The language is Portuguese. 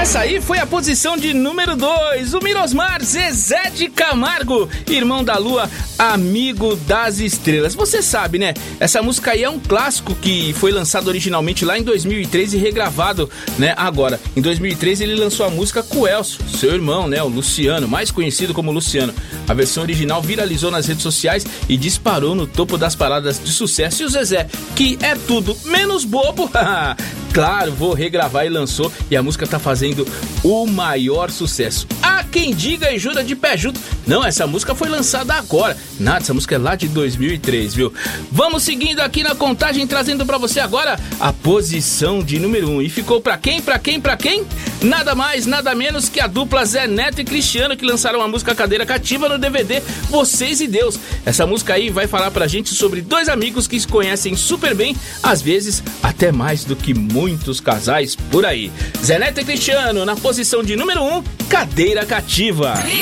Essa aí foi a posição de número 2, o Mirosmar Zezé de Camargo, irmão da lua, amigo das estrelas. Você sabe, né? Essa música aí é um clássico que foi lançado originalmente lá em 2003 e regravado, né, agora. Em 2003 ele lançou a música com o Elcio, seu irmão, né, o Luciano, mais conhecido como Luciano. A versão original viralizou nas redes sociais e disparou no topo das paradas de sucesso. E o Zezé, que é tudo menos bobo, claro, vou regravar, e lançou, e a música tá fazendo o maior sucesso. Há quem diga e jura de pé junto, não, essa música foi lançada agora. Nada, essa música é lá de 2003, viu? Vamos seguindo aqui na contagem, trazendo pra você agora a posição de número 1. E ficou pra quem? Pra quem? Pra quem? Nada mais, nada menos que a dupla Zé Neto e Cristiano, que lançaram a música Cadeira Cativa no DVD Vocês e Deus. Essa música aí vai falar pra gente sobre dois amigos que se conhecem super bem, às vezes até mais do que muitos casais por aí. Zé Neto e Cristiano, na posição de número 1, Cadeira Cativa.